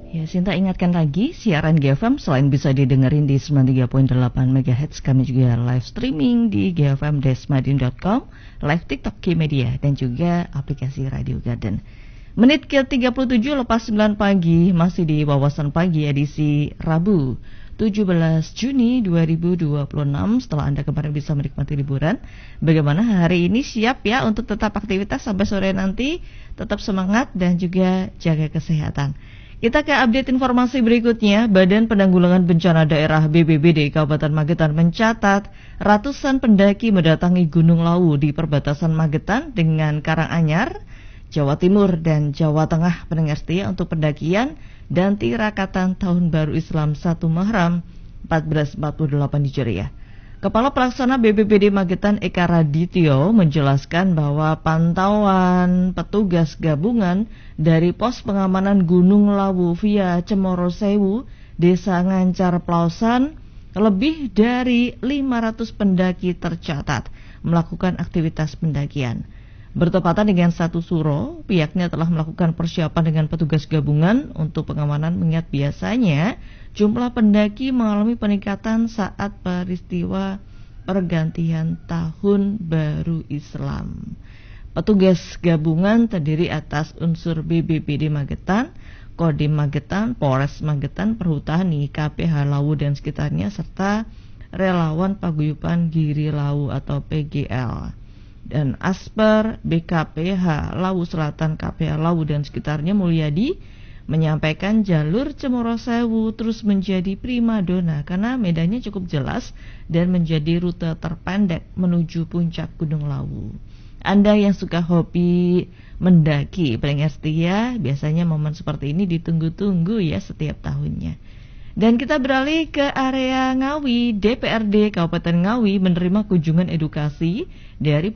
Ya, Sinta ingatkan lagi, siaran GFM selain bisa didengerin di 93.8 MHz, kami juga live streaming di gfm-madin.com, live TikTok K-Media, dan juga aplikasi Radio Garden. Menit ke-37 lepas 9 pagi, masih di Wawasan Pagi edisi Rabu 17 Juni 2026. Setelah Anda kemarin bisa menikmati liburan, bagaimana hari ini? Siap ya untuk tetap aktivitas sampai sore nanti? Tetap semangat dan juga jaga kesehatan. Kita ke update informasi berikutnya. Badan Penanggulangan Bencana Daerah BPBD Kabupaten Magetan mencatat ratusan pendaki mendatangi Gunung Lawu di perbatasan Magetan dengan Karanganyar, Jawa Timur dan Jawa Tengah, pendengar setia, untuk pendakian dan tirakatan Tahun Baru Islam 1 Muharram 1448 Hijriah. Kepala Pelaksana BPBD Magetan Eka Radityo menjelaskan bahwa pantauan petugas gabungan dari Pos Pengamanan Gunung Lawu via Cemoro Sewu, Desa Ngancar Plausan, lebih dari 500 pendaki tercatat melakukan aktivitas pendakian. Bertepatan dengan 1 Suro, pihaknya telah melakukan persiapan dengan petugas gabungan untuk pengamanan, mengingat biasanya jumlah pendaki mengalami peningkatan saat peristiwa pergantian Tahun Baru Islam. Petugas gabungan terdiri atas unsur BPBD Magetan, Kodim Magetan, Polres Magetan, Perhutani, KPH Lawu dan sekitarnya, serta relawan Paguyuban Giri Lawu atau PGL. Dan Asper BKPH Lawu Selatan, KPH Lawu dan sekitarnya, Mulyadi, menyampaikan jalur Cemoro Sewu terus menjadi primadona karena medannya cukup jelas dan menjadi rute terpendek menuju puncak Gunung Lawu. Anda yang suka hobi mendaki, pendengar setia, biasanya momen seperti ini ditunggu-tunggu ya setiap tahunnya. Dan kita beralih ke area Ngawi. DPRD Kabupaten Ngawi menerima kunjungan edukasi dari